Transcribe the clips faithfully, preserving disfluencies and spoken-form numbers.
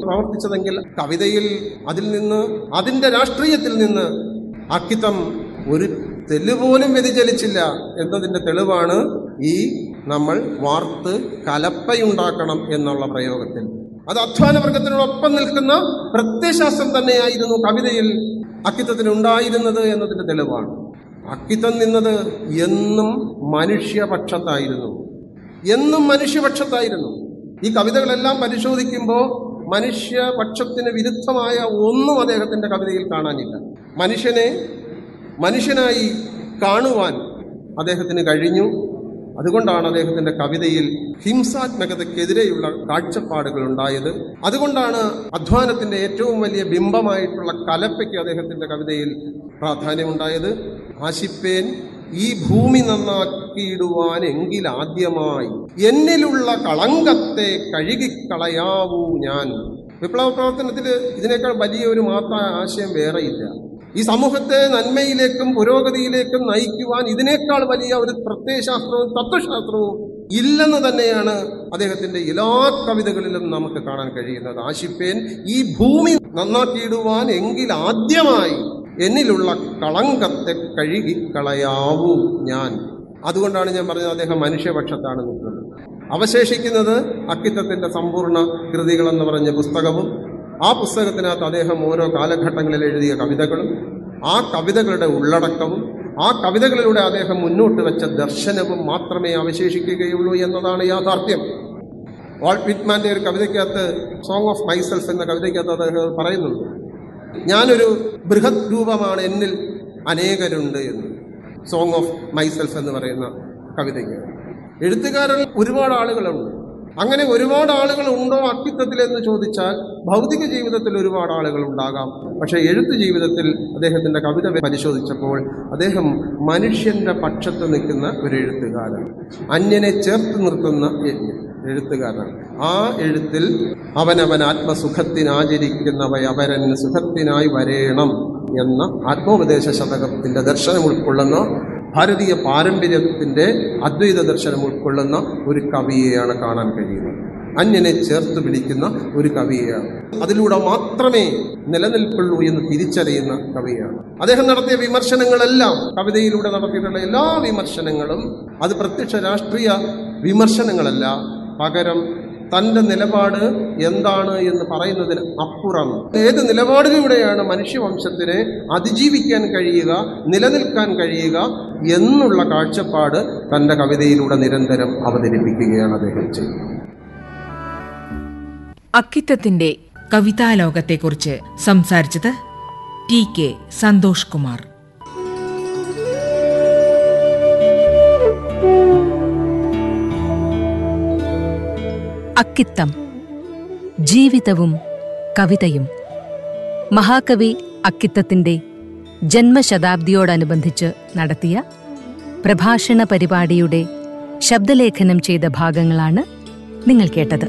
പ്രവർത്തിച്ചതെങ്കിൽ കവിതയിൽ അതിൽ നിന്ന്, അതിൻ്റെ രാഷ്ട്രീയത്തിൽ നിന്ന് അക്കിത്തം ഒരു തെല്ലുപോലും വ്യതിചലിച്ചില്ല എന്നതിൻ്റെ തെളിവാണ് ഈ നമ്മൾ വാർത്ത് കലപ്പയുണ്ടാക്കണം എന്നുള്ള പ്രയോഗത്തിൽ. അത് അധ്വാനവർഗത്തിനോടൊപ്പം നിൽക്കുന്ന പ്രത്യയശാസ്ത്രം തന്നെയായിരുന്നു കവിതയിൽ അക്കിത്തത്തിനുണ്ടായിരുന്നത് എന്നതിൻ്റെ തെളിവാണ്. അക്കിത്തം നിന്നത് എന്നും മനുഷ്യപക്ഷത്തായിരുന്നു, എന്നും മനുഷ്യപക്ഷത്തായിരുന്നു. ഈ കവിതകളെല്ലാം പരിശോധിക്കുമ്പോൾ മനുഷ്യപക്ഷത്തിന് വിരുദ്ധമായ ഒന്നും അദ്ദേഹത്തിൻ്റെ കവിതയിൽ കാണാനില്ല. മനുഷ്യനെ മനുഷ്യനായി കാണുവാൻ അദ്ദേഹത്തിന് കഴിഞ്ഞു. അതുകൊണ്ടാണ് അദ്ദേഹത്തിൻ്റെ കവിതയിൽ ഹിംസാത്മകതയ്ക്കെതിരെയുള്ള കാഴ്ചപ്പാടുകൾ ഉണ്ടായത്. അതുകൊണ്ടാണ് അധ്വാനത്തിൻ്റെ ഏറ്റവും വലിയ ബിംബമായിട്ടുള്ള കലപ്പയ്ക്ക് അദ്ദേഹത്തിൻ്റെ കവിതയിൽ പ്രാധാന്യമുണ്ടായത്. ആശിപ്പേൻ ഈ ഭൂമി നന്നാക്കിയിടുവാൻ എങ്കിൽ ആദ്യമായി എന്നിലുള്ള കളങ്കത്തെ കഴുകിക്കളയാവൂ ഞാൻ. വിപ്ലവ പ്രവർത്തനത്തിൽ ഇതിനേക്കാൾ വലിയ ഒരു മാത്രം ആശയം വേറെയില്ല. ഈ സമൂഹത്തെ നന്മയിലേക്കും പുരോഗതിയിലേക്കും നയിക്കുവാൻ ഇതിനേക്കാൾ വലിയ ഒരു പ്രത്യയശാസ്ത്രവും തത്വശാസ്ത്രവും ഇല്ലെന്ന് തന്നെയാണ് അദ്ദേഹത്തിൻ്റെ എല്ലാ കവിതകളിലും നമുക്ക് കാണാൻ കഴിയുന്നത്. ആശിപ്പേൻ ഈ ഭൂമി നന്നാക്കിയിടുവാൻ എങ്കിൽ ആദ്യമായി എന്നിലുള്ള കളങ്കത്തെ കഴുകിക്കളയാവൂ ഞാൻ. അതുകൊണ്ടാണ് ഞാൻ പറഞ്ഞത് അദ്ദേഹം മനുഷ്യപക്ഷത്താണ് നിൽക്കുന്നത്. അവശേഷിക്കുന്നത് അക്കിത്തത്തിൻ്റെ സമ്പൂർണ്ണ കൃതികളെന്ന് പറഞ്ഞ പുസ്തകവും, ആ പുസ്തകത്തിനകത്ത് അദ്ദേഹം ഓരോ കാലഘട്ടങ്ങളിൽ എഴുതിയ കവിതകളും, ആ കവിതകളുടെ ഉള്ളടക്കവും, ആ കവിതകളിലൂടെ അദ്ദേഹം മുന്നോട്ട് വെച്ച ദർശനവും മാത്രമേ അവശേഷിക്കുകയുള്ളൂ എന്നതാണ് യാഥാർത്ഥ്യം. വാൾട്ട് വിറ്റ്മാൻ്റെ ഒരു കവിതയ്ക്കകത്ത്, സോങ് ഓഫ് മൈസെൽഫ് എന്ന കവിതയ്ക്കകത്ത് അദ്ദേഹം പറയുന്നുണ്ട്, ഞാനൊരു ബൃഹത് രൂപമാണ്, എന്നിൽ അനേകരുണ്ട് എന്ന്. സോങ് ഓഫ് മൈസെൽഫ് എന്ന് പറയുന്ന കവിതയ്ക്ക് എഴുത്തുകാരിൽ ഒരുപാട് ആളുകളുണ്ട്. അങ്ങനെ ഒരുപാട് ആളുകൾ ഉണ്ടോ അക്കിത്തത്തിൽ എന്ന് ചോദിച്ചാൽ ഭൗതിക ജീവിതത്തിൽ ഒരുപാട് ആളുകൾ ഉണ്ടാകാം. പക്ഷേ എഴുത്ത് ജീവിതത്തിൽ അദ്ദേഹത്തിൻ്റെ കവിത പരിശോധിച്ചപ്പോൾ അദ്ദേഹം മനുഷ്യൻ്റെ പക്ഷത്ത് നിൽക്കുന്ന ഒരു എഴുത്തുകാരൻ, അന്യനെ ചേർത്ത് നിർത്തുന്ന എഴുത്തുകാരൻ. ആ എഴുത്തിൽ അവനവൻ ആത്മസുഖത്തിനാചരിക്കുന്നവയവരൻ സുഖത്തിനായി വരേണം എന്ന ആത്മോപദേശ ശതകത്തിൻ്റെ ദർശനം ഉൾക്കൊള്ളുന്ന, ഭാരതീയ പാരമ്പര്യത്തിൻ്റെ അദ്വൈത ദർശനം ഉൾക്കൊള്ളുന്ന ഒരു കവിയെയാണ് കാണാൻ കഴിയുന്നത്. അന്യനെ ചേർത്ത് പിടിക്കുന്ന ഒരു കവിയെയാണ്. അതിലൂടെ മാത്രമേ നിലനിൽപ്പുള്ളൂ എന്ന് തിരിച്ചറിയുന്ന കവിയാണ്. അദ്ദേഹം നടത്തിയ വിമർശനങ്ങളെല്ലാം, കവിതയിലൂടെ നടത്തിയിട്ടുള്ള എല്ലാ വിമർശനങ്ങളും അത് പ്രത്യക്ഷ രാഷ്ട്രീയ വിമർശനങ്ങളല്ല, പകരം തൻ്റെ നിലപാട് എന്താണ് എന്ന് പറയുന്നതിന് അപ്പുറം ഏത് നിലപാടിലൂടെയാണ് മനുഷ്യവംശത്തിനെ അതിജീവിക്കാൻ കഴിയുക, നിലനിൽക്കാൻ കഴിയുക എന്നുള്ള കാഴ്ചപ്പാട് തൻ്റെ കവിതയിലൂടെ നിരന്തരം അവതരിപ്പിക്കുകയാണ് അദ്ദേഹം ചെയ്യുന്നത്. അക്കിത്തത്തിന്റെ കവിതാലോകത്തെക്കുറിച്ച് സംസാരിച്ചത് ടി കെ സന്തോഷ് കുമാർ. അക്കിത്തം, ജീവിതവും കവിതയും. മഹാകവി അക്കിത്തത്തിന്റെ ജന്മശതാബ്ദിയോടനുബന്ധിച്ച് നടത്തിയ പ്രഭാഷണ പരിപാടിയുടെ ശബ്ദലേഖനം ചെയ്ത ഭാഗങ്ങളാണ് നിങ്ങൾ കേട്ടത്.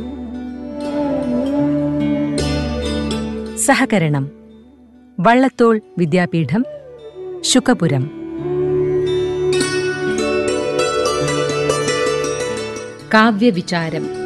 സഹകരണം വള്ളത്തോൾ വിദ്യാപീഠം, ശുകപുരം. കാവ്യവിചാരം